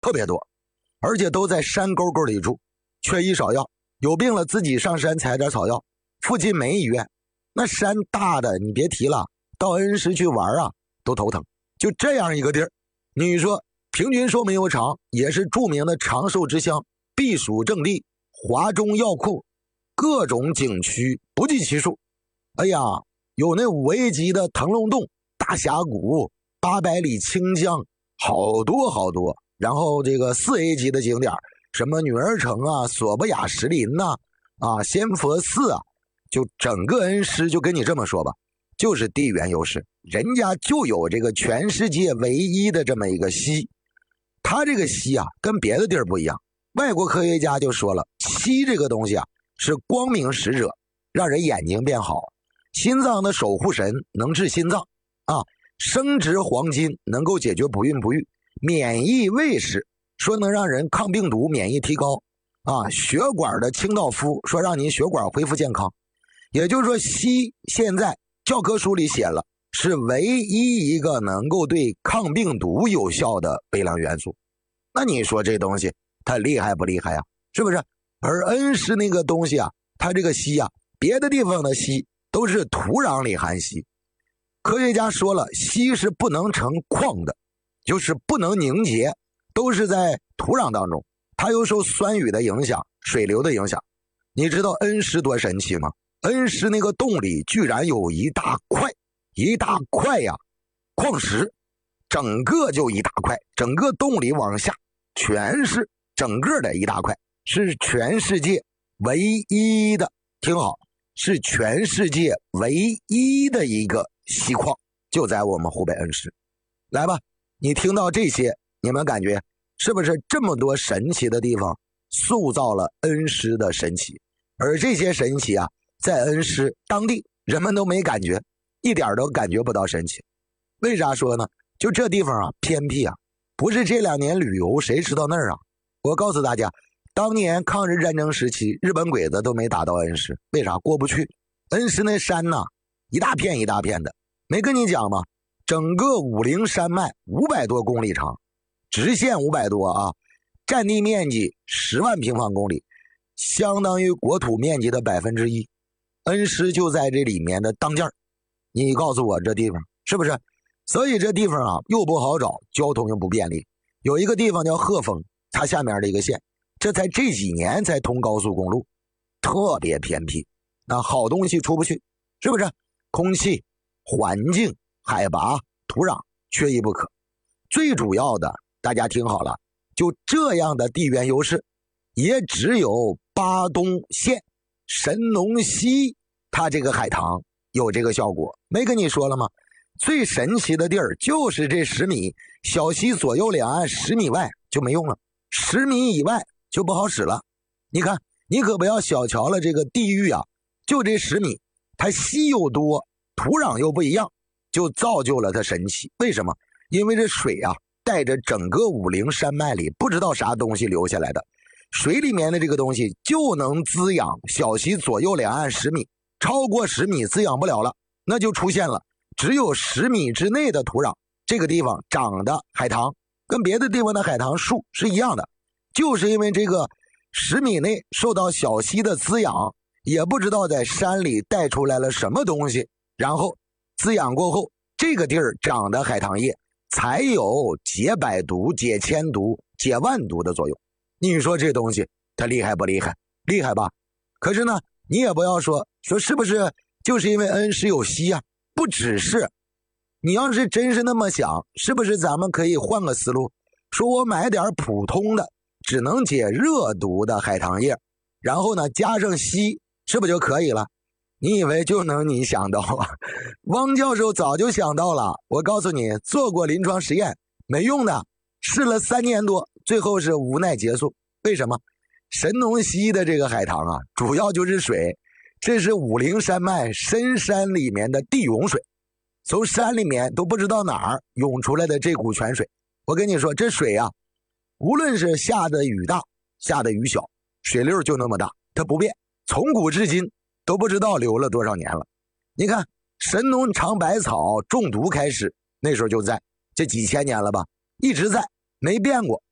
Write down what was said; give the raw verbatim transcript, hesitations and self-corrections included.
特别多，而且都在山沟沟里住，缺医少药，有病了自己上山采点草药，附近没医院，那山大的你别提了，到恩施去玩啊都头疼。就这样一个地儿，你说平均寿命又长，也是著名的长寿之乡，避暑胜地，华中药库，各种景区不计其数。哎呀，有那五 A 级的腾龙洞、大峡谷、八百里清江，好多好多。然后这个四 A 级的景点，什么女儿城啊、索博亚石林呐、啊、啊仙佛寺啊，就整个恩施就跟你这么说吧，就是地缘优势，人家就有这个全世界唯一的这么一个溪。它这个溪啊，跟别的地儿不一样。外国科学家就说了，溪这个东西啊，是光明使者，让人眼睛变好。心脏的守护神，能治心脏啊，生殖黄金能够解决不孕不育，免疫卫士说能让人抗病毒，免疫提高啊，血管的清道夫说让你血管恢复健康。也就是说，硒现在教科书里写了，是唯一一个能够对抗病毒有效的微量元素。那你说这东西它厉害不厉害啊？是不是？而恩施那个东西啊，它这个硒啊，别的地方的硒都是土壤里含硒，科学家说了，硒是不能成矿的，就是不能凝结，都是在土壤当中，它又受酸雨的影响，水流的影响。你知道恩施多神奇吗？恩施那个洞里居然有一大块一大块呀矿石，整个就一大块，整个洞里往下全是整个的一大块，是全世界唯一的，听好，是全世界唯一的一个锡矿，就在我们湖北恩施。来吧，你听到这些，你们感觉是不是这么多神奇的地方塑造了恩施的神奇？而这些神奇啊，在恩施当地人们都没感觉，一点都感觉不到神奇。为啥说呢？就这地方啊，偏僻啊，不是这两年旅游谁知道那儿啊？我告诉大家，当年抗日战争时期，日本鬼子都没打到恩施，为啥？过不去。恩施那山呐、啊，一大片一大片的，没跟你讲吗？整个武陵山脉五百多公里长，直线五百多啊，占地面积十万平方公里，相当于国土面积的百分之一。恩施就在这里面的当间儿，你告诉我这地方是不是？所以这地方啊又不好找，交通又不便利。有一个地方叫鹤峰，它下面的一个县，这才这几年才通高速公路，特别偏僻，那好东西出不去，是不是？空气、环境、海拔、土壤缺一不可。最主要的，大家听好了，就这样的地缘优势，也只有巴东县神农溪它这个海棠有这个效果。没跟你说了吗？最神奇的地儿就是这十米，小溪左右两岸十米外就没用了，十米以外就不好使了。你看，你可不要小瞧了这个地域啊，就这十米，它溪又多，土壤又不一样，就造就了它神奇。为什么？因为这水啊，带着整个武陵山脉里不知道啥东西流下来的，水里面的这个东西就能滋养小溪左右两岸十米，超过十米滋养不了了，那就出现了只有十米之内的土壤，这个地方长的海棠跟别的地方的海棠树是一样的，就是因为这个十米内受到小溪的滋养，也不知道在山里带出来了什么东西，然后滋养过后，这个地儿长的海棠叶才有解百毒、解千毒、解万毒的作用。你说这东西它厉害不厉害？厉害吧？可是呢，你也不要说说是不是就是因为恩施有硒啊？不只是，你要是真是那么想，是不是咱们可以换个思路，说我买点普通的只能解热毒的海棠叶，然后呢加上硒，是不是就可以了？你以为就能你想到啊？汪教授早就想到了，我告诉你，做过临床实验，没用的，试了三年多，最后是无奈结束。为什么？神农溪的这个海棠啊，主要就是水，这是武陵山脉深山里面的地涌水，从山里面都不知道哪儿涌出来的这股泉水。我跟你说，这水啊，无论是下的雨大下的雨小，水流就那么大，它不变，从古至今都不知道流了多少年了。你看神农尝百草中毒开始，那时候就在，这几千年了吧，一直在，没变过。